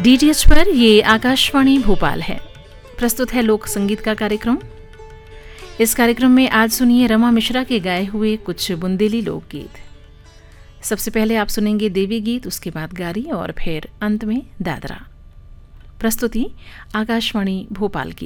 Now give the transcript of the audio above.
DTH पर ये आकाशवाणी भोपाल है। प्रस्तुत है लोक संगीत का कार्यक्रम। इस कार्यक्रम में आज सुनिए रमा मिश्रा के गाए हुए कुछ बुंदेली लोकगीत। सबसे पहले आप सुनेंगे देवी गीत, उसके बाद गारी और फिर अंत में दादरा। प्रस्तुति आकाशवाणी भोपाल की।